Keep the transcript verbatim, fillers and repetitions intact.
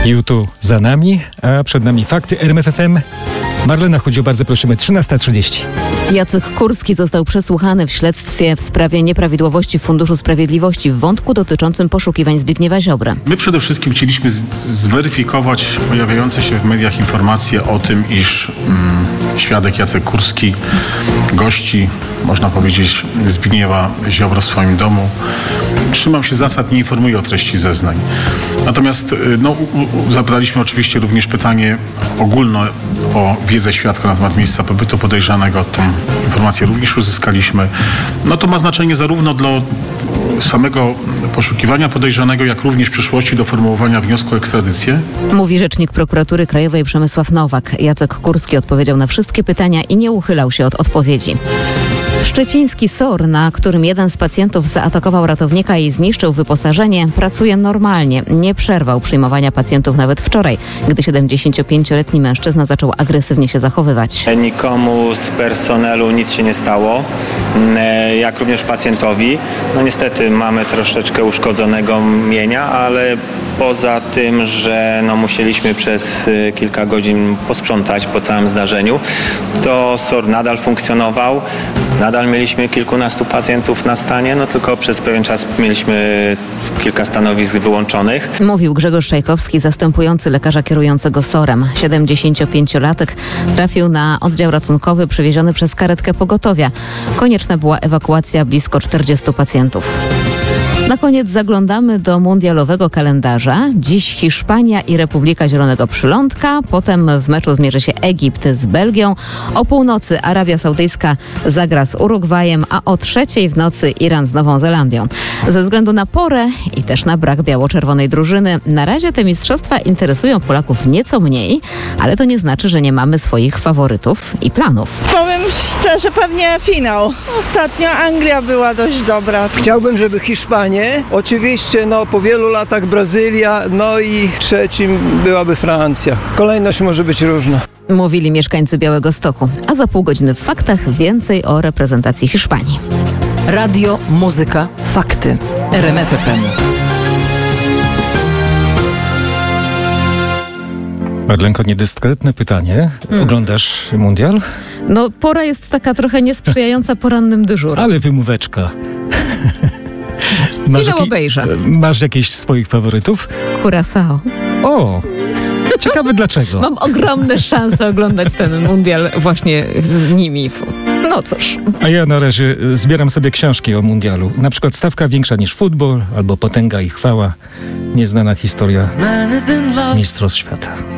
YouTube za nami, a przed nami fakty R M F F M. Marlena Chudziu, bardzo prosimy, trzynasta trzydzieści. Jacek Kurski został przesłuchany w śledztwie w sprawie nieprawidłowości w Funduszu Sprawiedliwości w wątku dotyczącym poszukiwań Zbigniewa Ziobry. My przede wszystkim chcieliśmy z- zweryfikować pojawiające się w mediach informacje o tym, iż mm, świadek Jacek Kurski gości, można powiedzieć, Zbigniewa Ziobro w swoim domu. Trzymam się zasad, nie informuję o treści zeznań. Natomiast no, u, u, zapytaliśmy oczywiście również pytanie ogólne o wiedzę świadka na temat miejsca pobytu podejrzanego. Tą informację również uzyskaliśmy. No to ma znaczenie zarówno dla samego poszukiwania podejrzanego, jak również w przyszłości do formułowania wniosku o ekstradycję. Mówi rzecznik Prokuratury Krajowej Przemysław Nowak. Jacek Kurski odpowiedział na wszystkie pytania i nie uchylał się od odpowiedzi. Szczeciński S O R, na którym jeden z pacjentów zaatakował ratownika i zniszczył wyposażenie, pracuje normalnie. Nie przerwał przyjmowania pacjentów nawet wczoraj, gdy siedemdziesięciopięcioletni mężczyzna zaczął agresywnie się zachowywać. Nikomu z personelu nic się nie stało, jak również pacjentowi. No niestety mamy troszeczkę uszkodzonego mienia, ale poza tym, że no musieliśmy przez kilka godzin posprzątać po całym zdarzeniu, to S O R nadal funkcjonował. Nadal mieliśmy kilkunastu pacjentów na stanie, no tylko przez pewien czas mieliśmy kilka stanowisk wyłączonych. Mówił Grzegorz Czajkowski, zastępujący lekarza kierującego S O R-em. siedemdziesięciopięciolatek trafił na oddział ratunkowy przywieziony przez karetkę pogotowia. Konieczna była ewakuacja blisko czterdziestu pacjentów. Na koniec zaglądamy do mundialowego kalendarza. Dziś Hiszpania i Republika Zielonego Przylądka. Potem w meczu zmierzy się Egipt z Belgią. O północy Arabia Saudyjska zagra z Urugwajem, a o trzeciej w nocy Iran z Nową Zelandią. Ze względu na porę i też na brak biało-czerwonej drużyny, na razie te mistrzostwa interesują Polaków nieco mniej, ale to nie znaczy, że nie mamy swoich faworytów i planów. Powiem szczerze, pewnie finał. Ostatnio Anglia była dość dobra. Chciałbym, żeby Hiszpanie, oczywiście no, po wielu latach Brazylia, no i trzecim byłaby Francja. Kolejność może być różna. Mówili mieszkańcy Białegostoku. A za pół godziny w faktach więcej o reprezentacji Hiszpanii. Radio, muzyka, fakty. R M F F M. Marlenko, niedyskretne pytanie. Hmm. Oglądasz mundial? No, pora jest taka trochę niesprzyjająca porannym dyżurom. Ale wymóweczka. Masz, jaki, obejrzę. masz jakieś swoich faworytów? Curaçao. O! Ciekawe dlaczego. Mam ogromne szanse oglądać ten mundial właśnie z nimi. No cóż. A ja na razie zbieram sobie książki o mundialu. Na przykład Stawka większa niż futbol, albo Potęga i chwała. Nieznana historia mistrzostw świata.